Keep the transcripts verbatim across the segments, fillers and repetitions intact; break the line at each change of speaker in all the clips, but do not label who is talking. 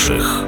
наших.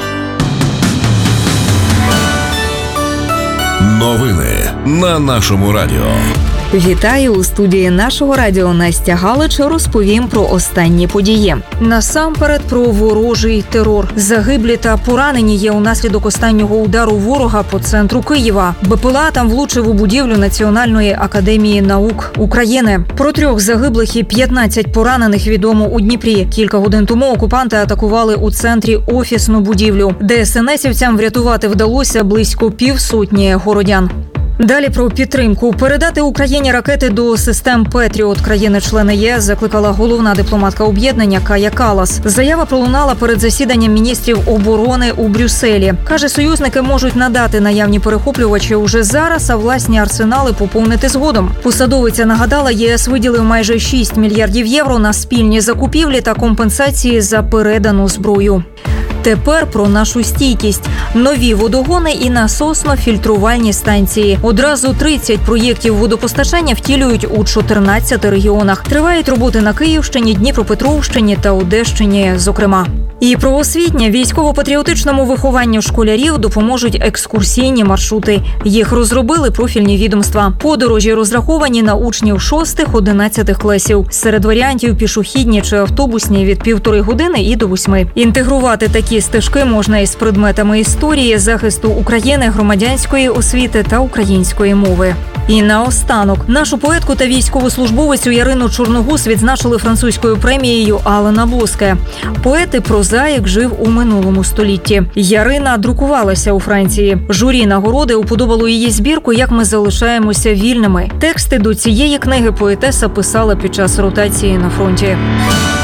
Новини на нашому радіо.
Вітаю! У студії нашого радіо Настя Галич розповім про останні події. Насамперед про ворожий терор. Загиблі та поранені є унаслідок останнього удару ворога по центру Києва. БПЛА там влучив у будівлю Національної академії наук України. Про трьох загиблих і п'ятнадцять поранених відомо у Дніпрі. Кілька годин тому окупанти атакували у центрі офісну будівлю. ДСНСівцям врятувати вдалося близько півсотні городян. Далі про підтримку. Передати Україні ракети до систем «Петріот» країни-члени ЄС закликала головна дипломатка об'єднання Кая Каллас. Заява пролунала перед засіданням міністрів оборони у Брюсселі. Каже, союзники можуть надати наявні перехоплювачі уже зараз, а власні арсенали поповнити згодом. Посадовиця нагадала, ЄС виділив майже шість мільярдів євро на спільні закупівлі та компенсації за передану зброю. Тепер про нашу стійкість. Нові водогони і насосно-фільтрувальні станції. Одразу тридцять проєктів водопостачання втілюють у чотирнадцяти регіонах. Тривають роботи на Київщині, Дніпропетровщині та Одещині, зокрема. І про освітнє військово-патріотичному вихованню школярів допоможуть екскурсійні маршрути. Їх розробили профільні відомства. Подорожі розраховані на учнів шостих-одинадцятих класів. Серед варіантів пішохідні чи автобусні від півтори години і до восьми. Інтегрувати такі стежки можна із предметами історії, захисту України, громадянської освіти та української мови. І наостанок. Нашу поетку та військовослужбовицю Ярину Чорногуз відзначили французькою премією Алена Боске. Поет і прозаїк жив у минулому столітті. Ярина друкувалася у Франції. Журі нагороди уподобало її збірку «Як ми залишаємося вільними». Тексти до цієї книги поетеса писала під час ротації на фронті.